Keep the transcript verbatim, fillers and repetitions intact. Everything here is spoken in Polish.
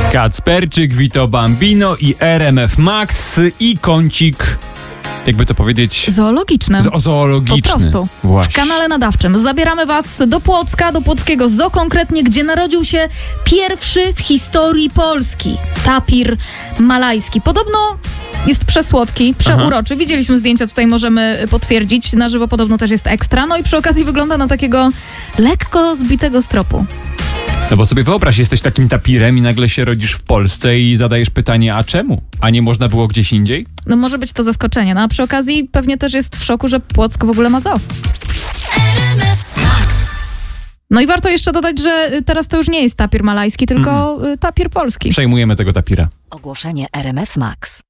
Kacperczyk, Vito Bambino i R M F Max i kącik, jakby to powiedzieć... Zoologiczny. Z- zoologiczny. Po prostu. Właśnie. W kanale nadawczym. Zabieramy was do Płocka, do płockiego zoo konkretnie, gdzie narodził się pierwszy w historii Polski tapir malajski. Podobno jest przesłodki, przeuroczy. Aha. Widzieliśmy zdjęcia, tutaj możemy potwierdzić. Na żywo podobno też jest ekstra. No i przy okazji wygląda na takiego lekko zbitego z tropu. No bo sobie wyobraź, jesteś takim tapirem i nagle się rodzisz w Polsce i zadajesz pytanie, a czemu? A nie można było gdzieś indziej? No może być to zaskoczenie, no a przy okazji pewnie też jest w szoku, że Płock w ogóle ma zoo. No i warto jeszcze dodać, że teraz to już nie jest tapir malajski, tylko mm. tapir polski. Przejmujemy tego tapira. Ogłoszenie R M F Max.